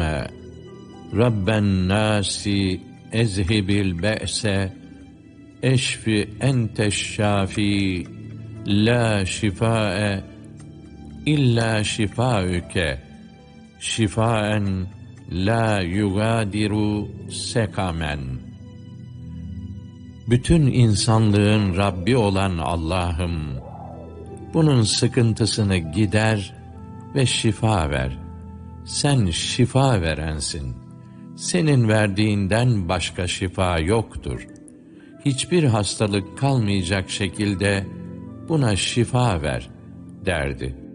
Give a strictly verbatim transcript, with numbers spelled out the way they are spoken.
Allahümme Rabben nâsi ezhibil be'se eşfi enteş şafi la şifâe illa şifâüke şifaen la yugadiru sekamen. Bütün insanlığın Rabbi olan Allah'ım, bunun sıkıntısını gider ve şifa ver. Sen şifa verensin. Senin verdiğinden başka şifa yoktur. Hiçbir hastalık kalmayacak şekilde buna şifa ver derdi.